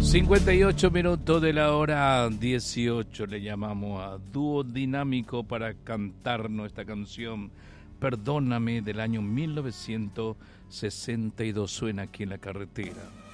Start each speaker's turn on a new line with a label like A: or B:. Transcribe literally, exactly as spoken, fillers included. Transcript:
A: cincuenta y ocho minutos de la hora dieciocho. Le llamamos a dúo dinámico para cantarnos esta canción Perdóname del año mil novecientos sesenta y dos. Suena aquí en la carretera.